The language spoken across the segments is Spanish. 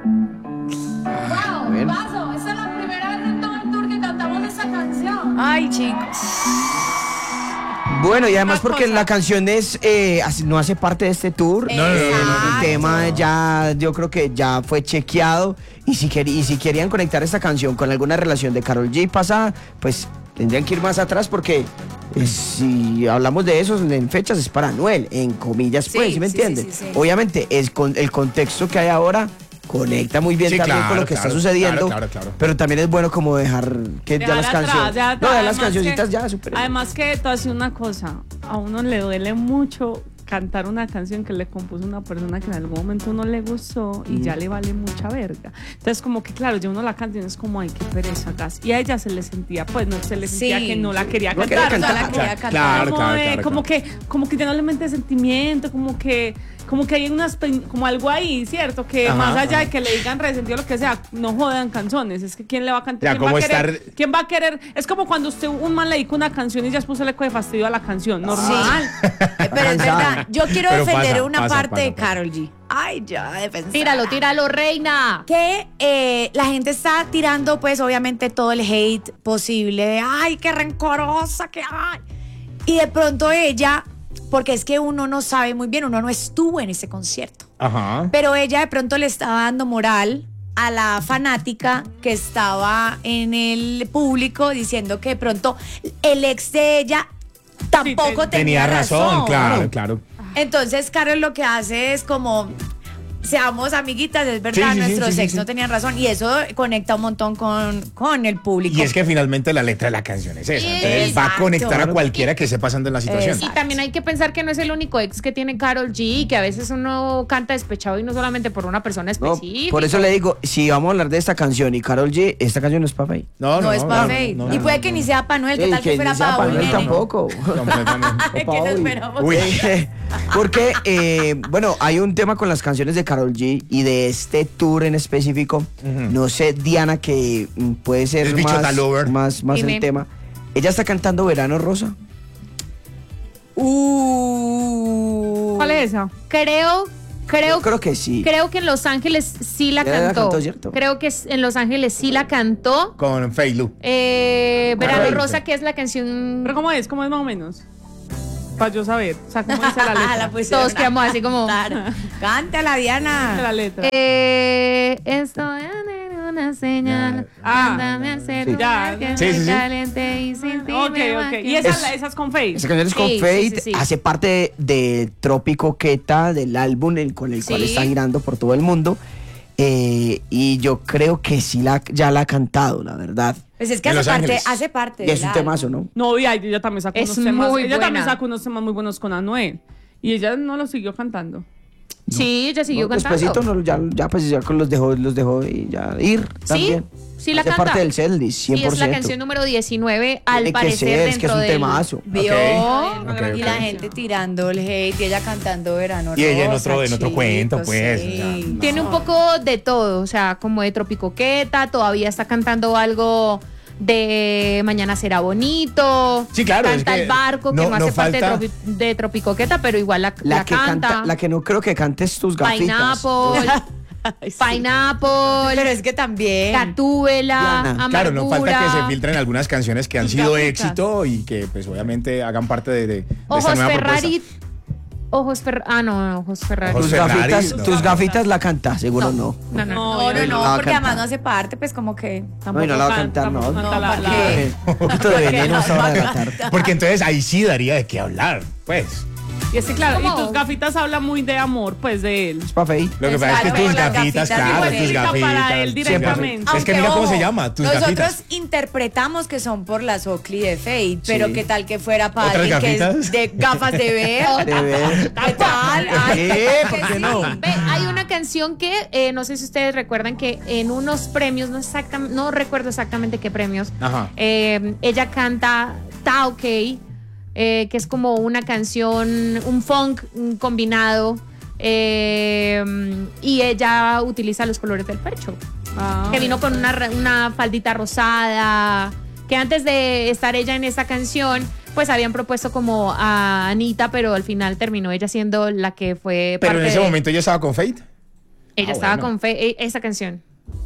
Wow, paso. Esa es la primera vez en todo el tour que cantamos esa canción. Ay, chicos. Bueno, y además porque la canción no hace parte de este tour. El tema ya, yo creo que ya fue chequeado. Y si querían conectar esta canción con alguna relación de Karol G pasada, pues tendrían que ir más atrás porque si hablamos de eso en fechas es para Anuel, en comillas, pues, ¿sí me entiendes? Sí. Obviamente, el contexto que hay ahora conecta muy bien también con lo que está sucediendo, claro. pero también es bueno como dejar que ya las canciones, dejar las cancioncitas ya super. Además que te voy a decir una cosa, a uno le duele mucho cantar una canción que le compuso una persona que en algún momento no le gustó y ya le vale mucha verga. Entonces como que claro, ya uno la canta y es como ay, qué pereza gas. Y a ella se le sentía, pues no se le sentía que no la quería cantar. No la quería cantar. Claro. Como que ya no le mete sentimiento, como que hay como algo ahí, ¿cierto? Que más allá de que le digan resentido lo que sea, no jodan canciones. Es que ¿quién le va a cantar? ¿Quién va a querer? Es como cuando un man le dedica una canción y ya después se le coge fastidio a la canción. Normal. Pero es verdad. Yo quiero defender una parte pasa. de Karol G. Ay, ya, defensora. Tíralo, reina. Que la gente está tirando, pues, obviamente, todo el hate posible de, ay, qué rencorosa, que ay. Y de pronto ella, porque es que uno no sabe muy bien, uno no estuvo en ese concierto. Ajá. Pero ella de pronto le estaba dando moral a la fanática que estaba en el público diciendo que de pronto el ex de ella tampoco tenía razón. Claro. Entonces, Karol lo que hace es como, seamos amiguitas, es verdad, nuestros ex no tenían razón. Y eso conecta un montón con el público. Y es que finalmente la letra de la canción es esa. Entonces va a conectar a cualquiera que esté pasando en la situación. Y también hay que pensar que no es el único ex que tiene Karol G y que a veces uno canta despechado y no solamente por una persona específica. Por eso le digo, si vamos a hablar de esta canción y Karol G, esta canción no es para Faye. No es para Faye. Y puede que ni sea para Noel, que tal que fuera para Noel tampoco. ¿Qué nos esperamos? Porque, bueno, hay un tema con las canciones de Karol G y de este tour en específico. No sé, Diana, que puede ser más el tema. Ella está cantando Verano Rosa. ¿Cuál es esa? Creo que sí. Creo que en Los Ángeles sí la cantó. ¿Cierto? Creo que en Los Ángeles sí la cantó. Con Feilu. Verano Rosa, que es la canción. ¿Pero cómo es? ¿Cómo es más o menos? Para yo saber. O sea, ¿cómo dice la letra? Todos quedamos así como. Cántala, Diana. La letra. Estoy en una señal. Mándame a hacer que soy caliente y sin ti. Ok. Y esa es con Faye. Esa canción es con Faye. Hace parte de Trópico Queta, del álbum con el cual está girando por todo el mundo. Y yo creo que sí ya la ha cantado, la verdad. Pues es que hace parte. Y es un temazo, ¿no? No, y ella también sacó unos temas. Ella también buena. sacó unos temas muy buenos con Anuel. Y ella no lo siguió cantando. No. Sí, ella siguió cantando. Despacito, ya pues ya los dejó y ya ir también. Sí la hace canta. parte del setlist, 100%. Sí, es la canción número 19, al parecer, es que es un temazo. ¿Vio? Okay. Y la gente tirando el hate y ella cantando Verano Rosa. Y ella en otro cuento, pues. Sí. O sea, Tiene un poco de todo, o sea, como de Tropicoqueta, todavía está cantando algo de Mañana será bonito. Sí, claro. Canta El Barco, que no hace parte de Tropicoqueta, pero igual la canta. La que no creo que cante es Tus Gafitas. Pineapple. Pero es que también. Gatúbela, Amargura. Claro, no falta que se filtren algunas canciones que han sido éxito y que pues obviamente hagan parte de Ojos esta nueva Ferrari. propuesta. Ojos Ferrari. Tus gafitas la canta, seguro no. No, porque además no hace parte, pues como que. No, y no la va a cantar, no. ¿Por qué? Un poquito de veneno a esa hora de cantar. Porque entonces ahí sí daría de qué hablar, pues. Y es que claro, y Tus Gafitas habla muy de amor, pues de él. Es pa' Faye. Lo que pasa es que Tus Gafitas, claro, Tus Gafitas. Para él directamente. Es que mira cómo se llama, Tus Nosotros Gafitas. interpretamos que son por las Oakley de Fate, pero qué tal que fuera para ¿Otras alguien que gafitas? es de gafas de ver. De ver. ¿Qué tal? ¿Por qué no? Ve, hay una canción que no sé si ustedes recuerdan que en unos premios, no recuerdo exactamente qué premios, ella canta Ta OK, que es como una canción, un funk combinado, y ella utiliza los colores del pecho. Que vino con una faldita rosada, que antes de estar ella en esta canción pues habían propuesto como a Anita, pero al final terminó ella siendo la que fue Pero parte en ese momento ella estaba con Fate. Ella estaba con fe, esa canción.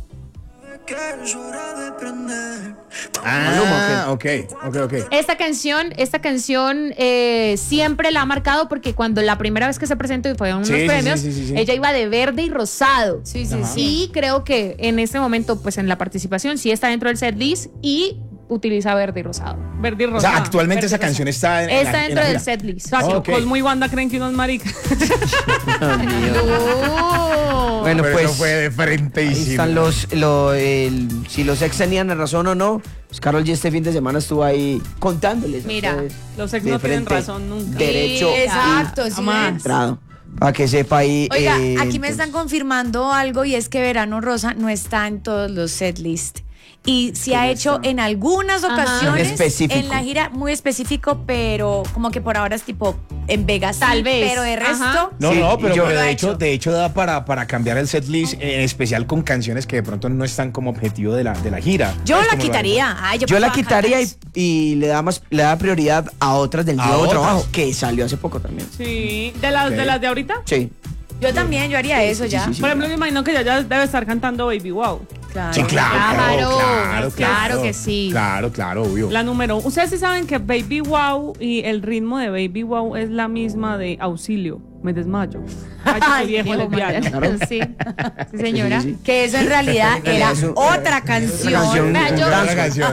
Ok. Esta canción siempre la ha marcado porque cuando la primera vez que se presentó y fue a unos premios, ella iba de verde y rosado. Sí. Y creo que en este momento, pues en la participación, sí está dentro del setlist y utiliza verde y rosado. Verde y rosado. O sea, actualmente esa canción está dentro del setlist. O sea, Cosmo y Wanda creen que uno es marica. Bueno, pero pues eso fue de frente y están si los ex tenían razón o no. Pues Karol G este fin de semana estuvo ahí contándoles. Mira, los ex no tienen razón nunca. Derecho. Exacto, sí. Para que sepa ahí. Oiga, aquí me están confirmando algo y es que Verano Rosa no está en todos los setlists. Y se ha hecho en algunas ocasiones en la gira muy específico, pero como que por ahora es tipo en Vegas. Tal vez. Pero el resto. Pero de hecho da para cambiar el setlist, en especial con canciones que de pronto no están como objetivo de la gira. Yo la quitaría. Yo la quitaría y le da prioridad a otras del nuevo trabajo que salió hace poco también. Sí. ¿De las de ahorita? Sí. Yo también, yo haría eso ya. Por ejemplo, me imagino que ya debe estar cantando Baby Wow. Claro. Sí, claro que sí. Claro, obvio. La número 1. Ustedes sí saben que Baby Wow y el ritmo de Baby Wow es la misma de Auxilio. Me desmayo. Ay, viejo lesbiano. Sí, señora. Sí. Que eso en realidad era otra canción. Otra canción.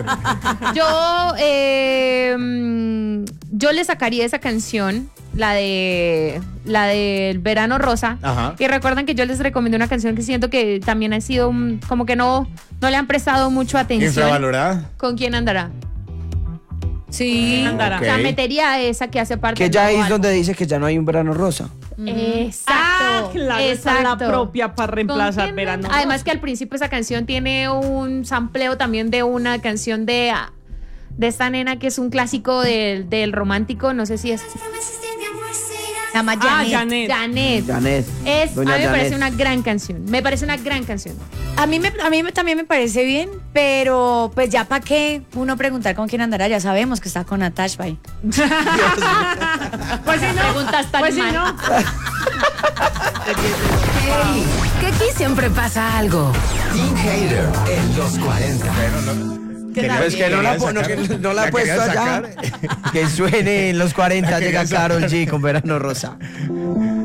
Yo le sacaría esa canción, la del Verano Rosa. Ajá. Y recuerdan que yo les recomiendo una canción que siento que también ha sido como que no le han prestado mucho atención. ¿Infravalorada? ¿Con quién andará? Sí. Andará. O sea, metería a esa que hace parte Que ya del es donde dice que ya no hay un verano rosa. Exacto. Claro, esa es la propia para reemplazar Verano. Además que al principio esa canción tiene un sampleo también de una canción de esta nena que es un clásico del romántico, no sé si es. Se llama Janet. Janet. A mí me parece una gran canción. A mí también me parece bien, pero pues ya para qué uno preguntar con quién andará, ya sabemos que está con Atash Bay. Pues si no, preguntas tan mal. No. Hey, que aquí siempre pasa algo. Teen Hater en los 40. Pues que no la ha puesto allá. Que suene en los 40, llega Karol G con Verano Rosa.